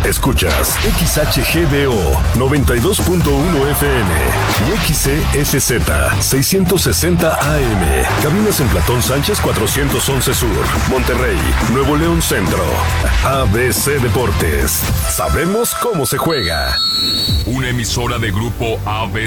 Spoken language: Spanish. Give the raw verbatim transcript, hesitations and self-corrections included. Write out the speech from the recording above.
Escuchas X H G D O noventa y dos punto uno F M y X C S Z seiscientos sesenta A M. Cabinas en Platón Sánchez cuatrocientos once Sur, Monterrey, Nuevo León Centro. A B C Deportes. Sabemos cómo se juega. Una emisora de Grupo A B